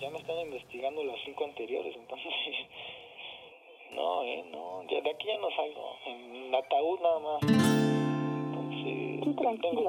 ya me están investigando las 5 anteriores, entonces... No, no, ya de aquí ya no salgo, en ataúd nada más. Entonces... Sí, tranquilo.